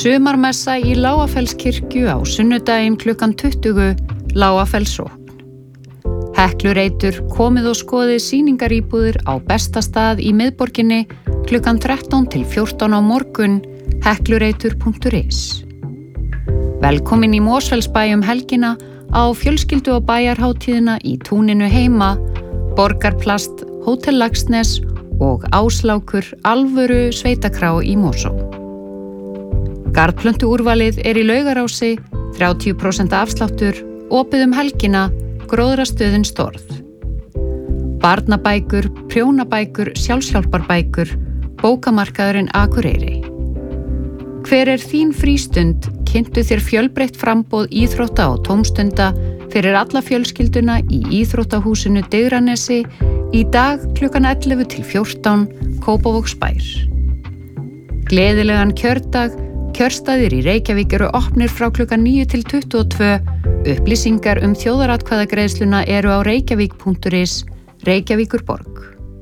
Sumarmessa í Lágafellskirkju á sunnudaginn klukkan 20, Lágafellssókn. Heklureitur komið og skoðið sýningaríbúðir á besta stað í miðborginni klukkan 13 til 14 á morgun, heklureitur.is. Velkomin í Mosfellsbæ helgina á fjölskyldu- og bæjarhátíðina í túninu heima, Borgarplast, Hótel Laxness og Áslákur alvöru sveitakrá í Mosó. Garðplöntuúrvalið í Laugarási, 30% afsláttur, opið helgina, Gróðrastöðin Storð. Barnabækur, prjónabækur, sjálfshjálparbækur, bókamarkaðurinn Akureyri. Hver þín frístund? Kynntu þér fjölbreytt framboð íþrótta og tómstunda fyrir alla fjölskylduna í íþróttahúsinu Digranesi í dag klukkan 11 til 14, Kópavogsbær. Gleðilegan kjördag, kjörstaðir í Reykjavík opnir frá klukkan 9 til 22, upplýsingar þjóðaratkvæðagreiðsluna á reykjavík.is, Reykjavíkurborg.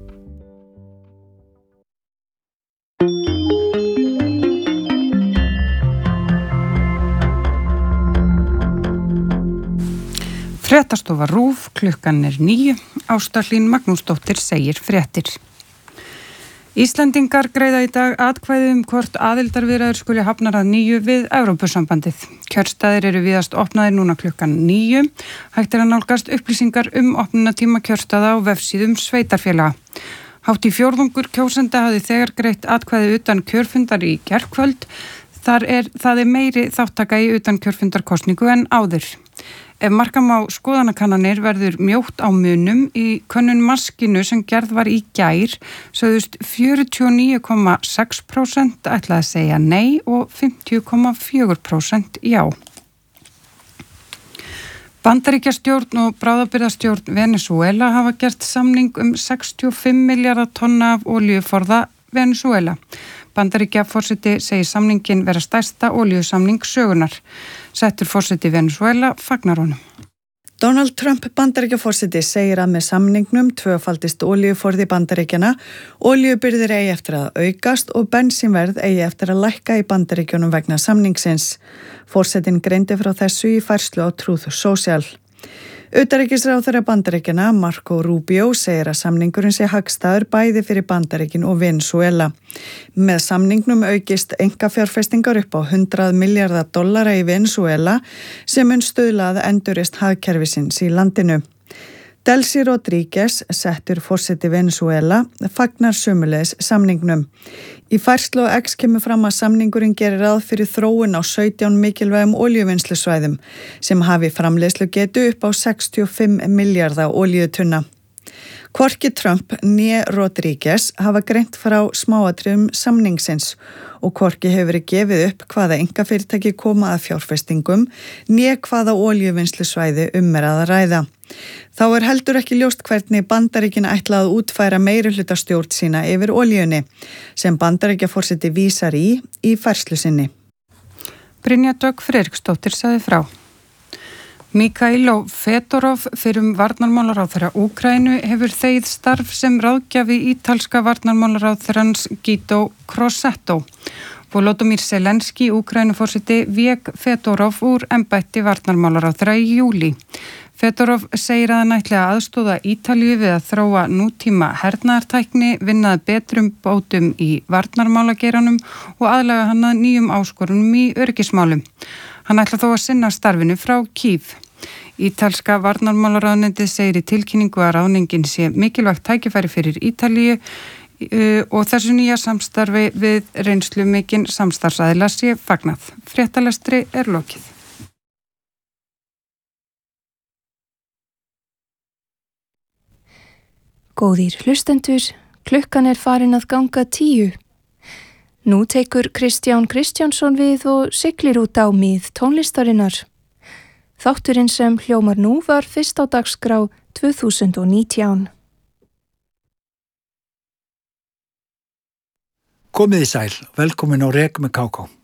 Fréttastofa RÚV, klukkan 9, Ásta Hlín Magnúsdóttir segir fréttir. Íslendingar greiða í dag atkvæði hvort aðildarviðræður skuli hafnar að nýju við Evrópusambandið. Kjörstaðir víðast opnaðir núna klukkan 9. Hægt að nálgast upplýsingar opnunartíma kjörstaða á vefsíðum sveitarfélaga. Hátt í fjórðungur kjósenda hafði þegar greitt atkvæði utan kjörfundar í gærkvöld. Það meiri þáttaka í utan kjörfundarkosningu en áður. Ef marka má skoðanakannanir verður mjótt á munum í könnun Maskínu sem gerð var í gær, sögðust 49,6% ætla að segja nei og 50,4% já. Bandaríkjastjórn og bráðabirgðastjórn Venesúela hafa gert samning 65 milljarða tonna af olíuforða Venesúela. Bandaríkjaforseti segir samningin vera stærsta olíusamning sögunar. Settur forseti Venesúela fagnar honum. Donald Trump Bandaríkjaforseti segir að með samningnum tvöfaldist olíuforði Bandaríkjana, olíubirgðir eigi eftir að aukast og bensínverð eigi eftir að lækka í Bandaríkjunum vegna samningsins. Forsetinn greindi frá þessu í færslu á Truth Social. Utanríkisráðherra Bandaríkjanna, Marco Rubio, segir að samningurinn sé hagstæður bæði fyrir Bandaríkin og Venesúela. Með samningnum aukist einkafjárfestingar upp á $100 milljarða í Venesúela sem mun stuðla að endurreisn hagkerfisins í landinu. Delcy Rodríguez, settur forseti Venesúela, fagnar sömuleiðis samningnum. Í færslu á X kemur fram að samningurinn gerir ráð fyrir þróun á 17 mikilvægum olíuvinnslusvæðum sem hafi framleiðslugetu upp á 65 milljarða olíutunna. Hvorki Trump né Rodríguez hafa greint frá smáatriðum samningsins og hvorki hefur verið gefið upp hvaða einkafyrirtæki koma að fjárfestingum né hvaða olíuvinnslusvæði að ræða. Þá heldur ekki ljóst hvernig Bandaríkin ætla að útfæra meirihlutastjórn sína yfir olíunni sem Bandaríkjaforseti vísar í færslu sinni. Brynja Dögg Friðriksdóttir sagði frá. Mikhailo Fedorov, fyrrum varnarmálaráðherra Úkraínu, hefur þegið starf sem ráðgjafi ítalska varnarmálaráðherrans Guido Crosetto. Volodymyr Zelenski, Úkraínuforseti, vék Fedorov úr embætti varnarmálaráðherra í júlí. Fedorov segir að hann ætli að aðstoða Ítalíu við að þróa nútíma hernaðartækni, vinnaði betrum bótum í varnarmálageiranum og aðlaga hann að nýjum áskorunum í öryggismálum. Hann ætla þó að sinna starfinu frá Kív. Ítalska varnarmálaráðuneytið segir í tilkynningu að ráðningin sé mikilvægt tækifæri fyrir Ítalíu og þessu nýja samstarfi við reynslumikinn samstarfsaðila sé fagnað. Fréttalestri lokið. Góðir hlustendur, klukkan farin að ganga 10. Nú tekur Kristján Kristjánsson við og siglir út á mið tónlistarinnar. Þátturinn sem hljómar nú var fyrst á dagskrá 2019. Komið í sæl, velkomin á Rek með KK.